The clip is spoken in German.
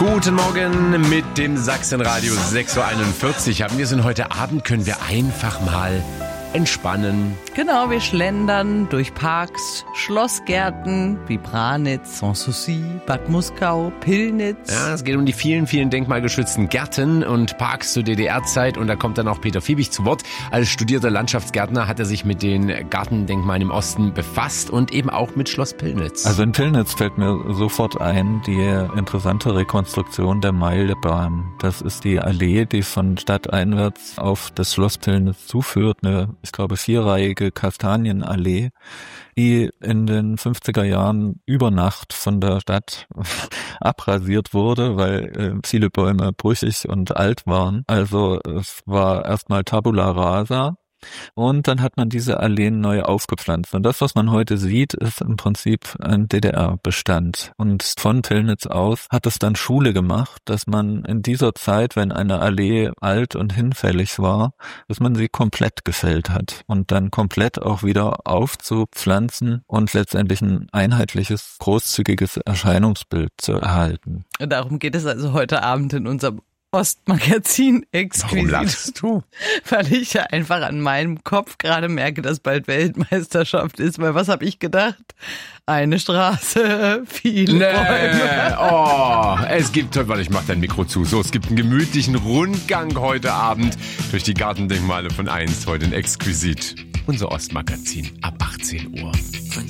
Guten Morgen mit dem Sachsenradio 6.41 Uhr. Wir sind heute Abend, können wir einfach mal entspannen. Genau, wir schlendern durch Parks, Schlossgärten wie Branitz, Sanssouci, Bad Muskau, Pillnitz. Ja, es geht um die vielen, vielen denkmalgeschützten Gärten und Parks zur DDR-Zeit. Und da kommt dann auch Peter Fiebig zu Wort. Als studierter Landschaftsgärtner hat er sich mit den Gartendenkmalen im Osten befasst und eben auch mit Schloss Pillnitz. Also in Pillnitz fällt mir sofort ein, die interessante Rekonstruktion der Meilebahn. Das ist die Allee, die von stadteinwärts auf das Schloss Pillnitz zuführt. Eine, ich glaube, vierreihige Kastanienallee, die in den 50er Jahren über Nacht von der Stadt abrasiert wurde, weil viele Bäume brüchig und alt waren. Also es war erstmal Tabula rasa. Und dann hat man diese Alleen neu aufgepflanzt. Und das, was man heute sieht, ist im Prinzip ein DDR-Bestand. Und von Pillnitz aus hat es dann Schule gemacht, dass man in dieser Zeit, wenn eine Allee alt und hinfällig war, dass man sie komplett gefällt hat. Und dann komplett auch wieder aufzupflanzen und letztendlich ein einheitliches, großzügiges Erscheinungsbild zu erhalten. Darum geht es also heute Abend in unserem Ostmagazin exquisit. Warum lachst du? Weil ich ja einfach an meinem Kopf gerade merke, dass bald Weltmeisterschaft ist. Weil was habe ich gedacht? Eine Straße, viele Bäume. Oh, es gibt, warte, ich mach dein Mikro zu. So, es gibt einen gemütlichen Rundgang heute Abend durch die Gartendenkmale von 1, heute in Exquisit. Unser Ostmagazin ab 18 Uhr.